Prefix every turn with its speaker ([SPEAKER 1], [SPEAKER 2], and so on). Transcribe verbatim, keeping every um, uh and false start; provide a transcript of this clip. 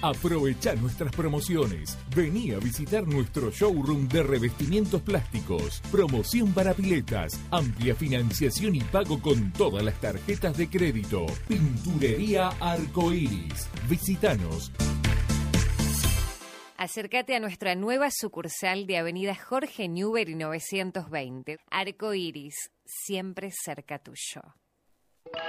[SPEAKER 1] Aprovecha nuestras promociones. Vení a visitar nuestro showroom de revestimientos plásticos. Promoción para piletas. Amplia financiación y pago con todas las tarjetas de crédito. Pinturería Arcoiris. Visítanos.
[SPEAKER 2] Acércate a nuestra nueva sucursal de Avenida Jorge Newbery novecientos veinte. Arcoiris, siempre cerca tuyo.